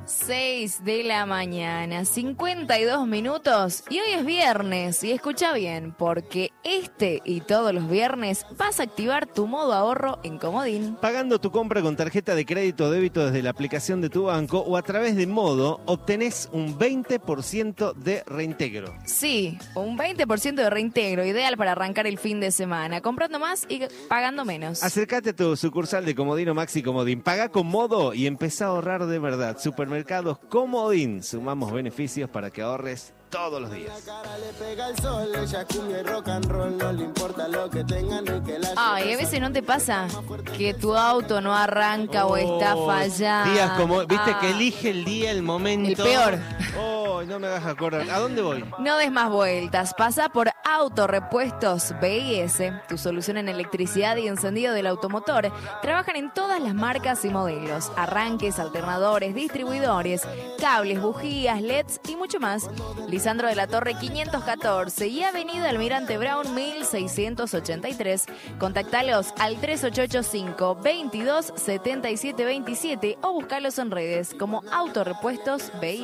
6 de la mañana, 52 minutos, y hoy es viernes, y escucha bien, porque este y todos los viernes vas a activar tu modo ahorro en Comodín. Pagando tu compra con tarjeta de crédito o débito desde la aplicación de tu banco o a través de Modo, obtenés un 20% de reintegro. Sí, un 20% de reintegro, ideal para arrancar el fin de semana, comprando más y pagando menos. Acércate a tu sucursal de Comodín o Maxi Comodín, paga con Modo y empezá a ahorrar de verdad. Supermercados Comodín, sumamos beneficios para que ahorres todos los días. Ay, a veces no te pasa que tu auto no arranca o está fallado. Días como, viste, que elige el día, el momento. El peor. Oh, no me hagas acordar. ¿A dónde voy? No des más vueltas. Pasa por Autorepuestos BIS, tu solución en electricidad y encendido del automotor. Trabajan en todas las marcas y modelos. Arranques, alternadores, distribuidores, cables, bujías, LEDs y mucho más. Lisandro de la Torre 514 y Avenida Almirante Brown 1683. Contactalos al 3885 22 77 27 o buscalos en redes como Autorepuestos BIS.